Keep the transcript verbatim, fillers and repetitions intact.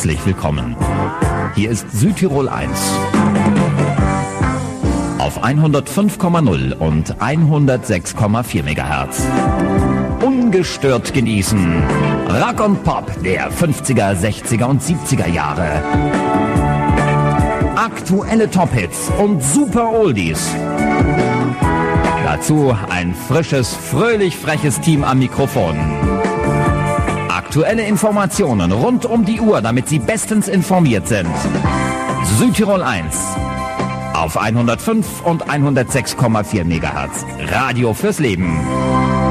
herzlich willkommen. Hier ist Südtirol eins. Auf hundertfünf Komma null und hundertsechs Komma vier Megahertz. Ungestört genießen. Rock und Pop der fünfziger, sechziger und siebziger Jahre. Aktuelle Top-Hits und super Oldies. Dazu ein frisches, fröhlich freches Team am Mikrofon. Aktuelle Informationen rund um die Uhr, damit Sie bestens informiert sind. Südtirol eins. Auf hundertfünf und hundertsechs Komma vier Megahertz. Radio fürs Leben.